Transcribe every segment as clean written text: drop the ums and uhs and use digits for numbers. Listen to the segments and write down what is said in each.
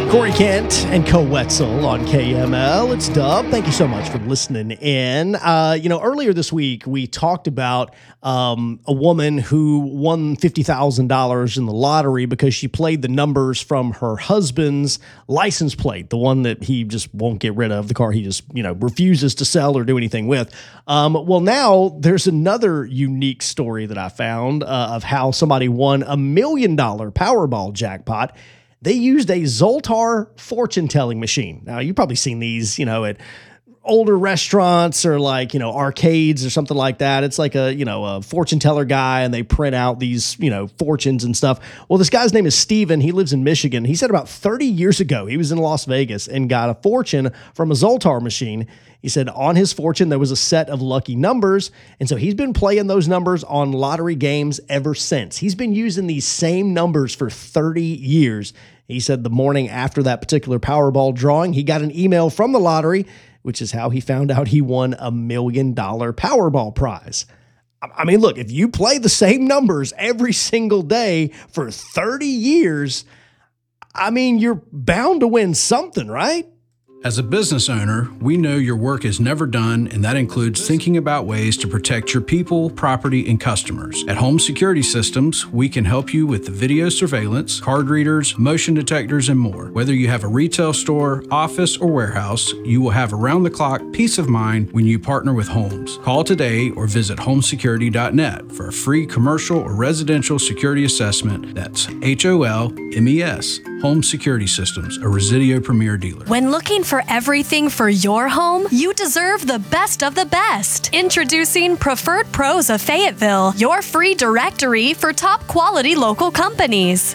Corey Kent and Co Wetzel on KML. It's Dub. Thank you so much for listening in. Earlier this week, we talked about a woman who won $50,000 in the lottery because she played the numbers from her husband's license plate, the one that he just won't get rid of, the car he just, refuses to sell or do anything with. Now there's another unique story that I found of how somebody won $1 million Powerball jackpot. They used a Zoltar fortune-telling machine. Now, you've probably seen these, at older restaurants or arcades or something like that. It's like a fortune teller guy, and they print out these, fortunes and stuff. Well, this guy's name is Steven. He lives in Michigan. He said about 30 years ago, he was in Las Vegas and got a fortune from a Zoltar machine. He said on his fortune, there was a set of lucky numbers. And so he's been playing those numbers on lottery games ever since. He's been using these same numbers for 30 years. He said the morning after that particular Powerball drawing, he got an email from the lottery, which is how he found out he won $1 million Powerball prize. I mean, look, if you play the same numbers every single day for 30 years, you're bound to win something, right? As a business owner, we know your work is never done, and that includes thinking about ways to protect your people, property, and customers. At Home Security Systems, we can help you with the video surveillance, card readers, motion detectors, and more. Whether you have a retail store, office, or warehouse, you will have around-the-clock peace of mind when you partner with Homes. Call today or visit homesecurity.net for a free commercial or residential security assessment. That's HOLMES. Home Security Systems, a Resideo Premier dealer. When looking for everything for your home, you deserve the best of the best. Introducing Preferred Pros of Fayetteville, your free directory for top quality local companies.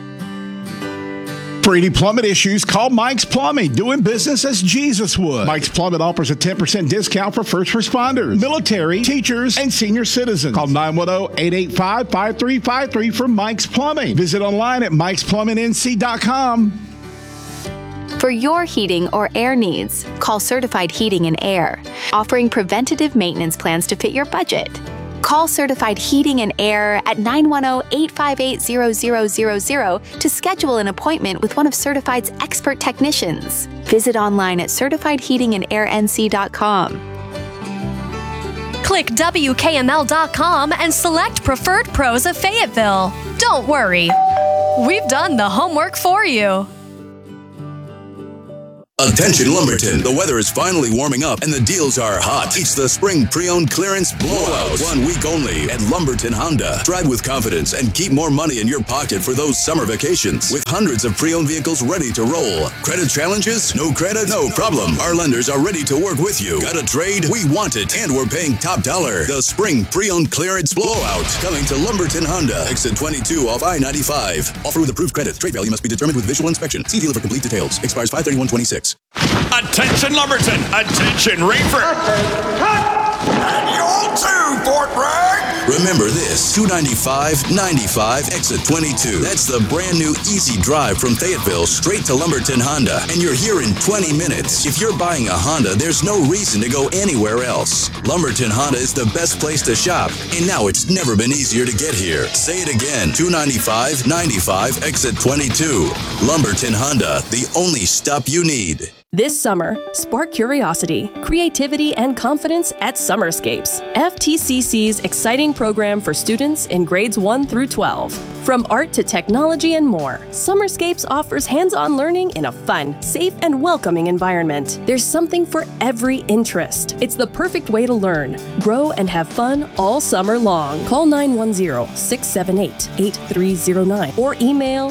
For any plumbing issues, call Mike's Plumbing, doing business as Jesus would. Mike's Plumbing offers a 10% discount for first responders, military, teachers, and senior citizens. Call 910-885-5353 for Mike's Plumbing. Visit online at mikesplumbingnc.com. For your heating or air needs, call Certified Heating and Air, offering preventative maintenance plans to fit your budget. Call Certified Heating and Air at 910-858-0000 to schedule an appointment with one of Certified's expert technicians. Visit online at certifiedheatingandairnc.com. Click WKML.com and select Preferred Pros of Fayetteville. Don't worry, we've done the homework for you. Attention Lumberton, the weather is finally warming up and the deals are hot. It's the spring pre-owned clearance blowout. 1 week only at Lumberton Honda. Drive with confidence and keep more money in your pocket for those summer vacations. With hundreds of pre-owned vehicles ready to roll. Credit challenges? No credit? No problem. Our lenders are ready to work with you. Got a trade? We want it. And we're paying top dollar. The spring pre-owned clearance blowout. Coming to Lumberton Honda. Exit 22 off I-95. Offer with approved credit. Trade value must be determined with visual inspection. See dealer for complete details. Expires 5/31/26. Attention Lumberton! Attention Rainford! And you too, Fort Bragg! Remember this, 295-95, exit 22. That's the brand new easy drive from Fayetteville straight to Lumberton Honda. And you're here in 20 minutes. If you're buying a Honda, there's no reason to go anywhere else. Lumberton Honda is the best place to shop. And now it's never been easier to get here. Say it again, 295-95, exit 22. Lumberton Honda, the only stop you need. This summer, spark curiosity, creativity, and confidence at Summerscapes, FTCC's exciting program for students in grades 1 through 12. From art to technology and more, Summerscapes offers hands-on learning in a fun, safe, and welcoming environment. There's something for every interest. It's the perfect way to learn, grow, and have fun all summer long. Call 910-678-8309 or email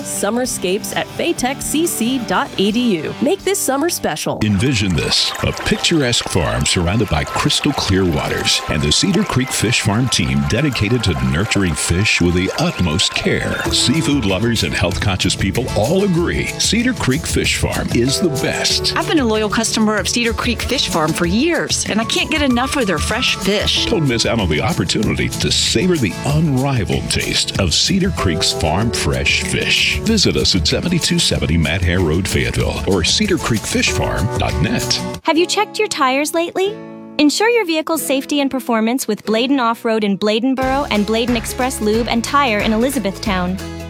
summerscapes@faytechcc.edu. Make this summer special. Envision this, a picturesque farm surrounded by crystal clear waters and the Cedar Creek Fish Farm team dedicated to nurturing fish with the utmost care. Seafood lovers and health-conscious people all agree Cedar Creek Fish Farm is the best. I've been a loyal customer of Cedar Creek Fish Farm for years, and I can't get enough of their fresh fish. Don't miss out on the opportunity to savor the unrivaled taste of Cedar Creek's farm fresh fish. Visit us at 7270 Matt Hare Road, Fayetteville, or cedarcreekfishfarm.net. Have you checked your tires lately? Ensure your vehicle's safety and performance with Bladen Off-Road in Bladenboro and Bladen Express Lube and Tire in Elizabethtown.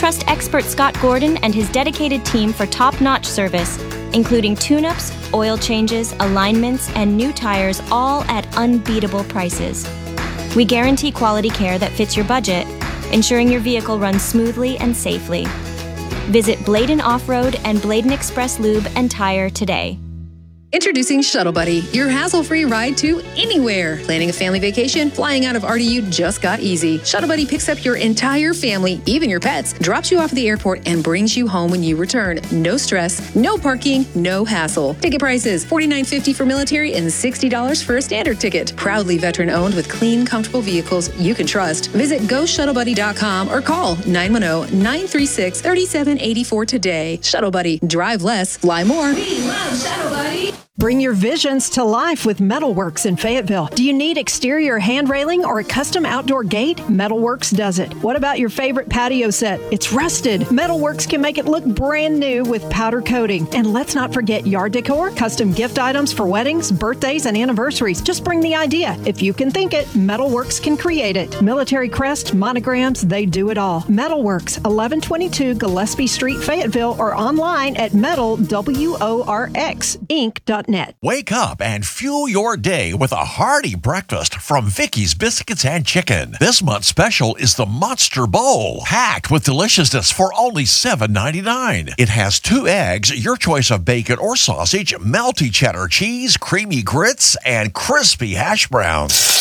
Trust expert Scott Gordon and his dedicated team for top-notch service, including tune-ups, oil changes, alignments, and new tires, all at unbeatable prices. We guarantee quality care that fits your budget, ensuring your vehicle runs smoothly and safely. Visit Bladen Off-Road and Bladen Express Lube and Tire today. Introducing Shuttle Buddy, your hassle-free ride to anywhere. Planning a family vacation? Flying out of RDU just got easy. Shuttle Buddy picks up your entire family, even your pets, drops you off at the airport, and brings you home when you return. No stress, no parking, no hassle. Ticket prices: $49.50 for military and $60 for a standard ticket. Proudly veteran-owned with clean, comfortable vehicles you can trust. Visit GoShuttleBuddy.com or call 910-936-3784 today. Shuttle Buddy. Drive less, fly more. We love Shuttle Buddy. Bring your visions to life with Metalworks in Fayetteville. Do you need exterior hand railing or a custom outdoor gate? Metalworks does it. What about your favorite patio set? It's rusted. Metalworks can make it look brand new with powder coating. And let's not forget yard decor, custom gift items for weddings, birthdays, and anniversaries. Just bring the idea. If you can think it, Metalworks can create it. Military crest, monograms, they do it all. Metalworks, 1122 Gillespie Street, Fayetteville, or online at metalworxinc.net. Wake up and fuel your day with a hearty breakfast from Vicky's Biscuits and Chicken. This month's special is the Monster Bowl, packed with deliciousness for only $7.99. It has 2 eggs, your choice of bacon or sausage, melty cheddar cheese, creamy grits, and crispy hash browns.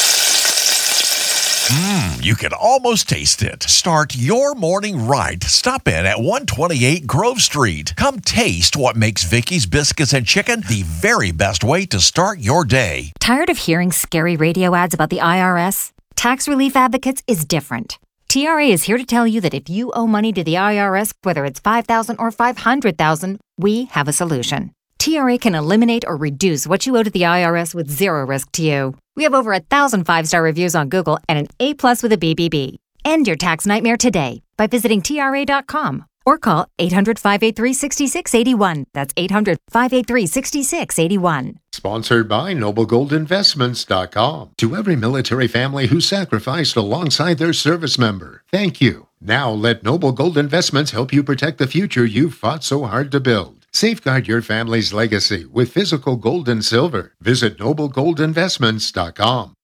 You can almost taste it. Start your morning right. Stop in at 128 Grove Street. Come taste what makes Vicky's Biscuits and Chicken the very best way to start your day. Tired of hearing scary radio ads about the IRS? Tax Relief Advocates is different. TRA is here to tell you that if you owe money to the IRS, whether it's $5,000 or $500,000, we have a solution. TRA can eliminate or reduce what you owe to the IRS with zero risk to you. We have over 1,000 5-star reviews on Google and an A+ with a BBB. End your tax nightmare today by visiting TRA.com or call 800-583-6681. That's 800-583-6681. Sponsored by NobleGoldInvestments.com. To every military family who sacrificed alongside their service member, thank you. Now let Noble Gold Investments help you protect the future you've fought so hard to build. Safeguard your family's legacy with physical gold and silver. Visit NobleGoldInvestments.com.